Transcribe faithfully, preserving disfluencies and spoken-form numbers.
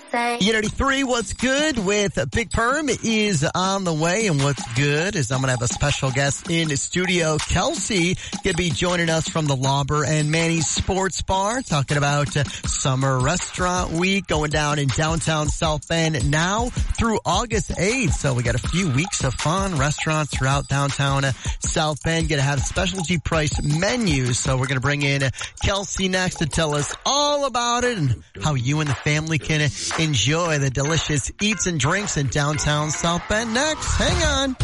say. Unity three, what's good with Big Perm is on the way, and what's good is I'm going to have a special guest in studio. Kelsey going to be joining us from the Lauber and Manny's Sports Bar, talking about uh, Summer Restaurant Week going down in downtown South Bend now through August eighth. So we got a few weeks of fun restaurants throughout downtown uh, South Bend. Going to have specialty price menus. So we're going to bring in uh, Kelsey next to tell us all about it and how you and the family can uh, enjoy the delicious eats and drinks in downtown South Bend next. Hang on.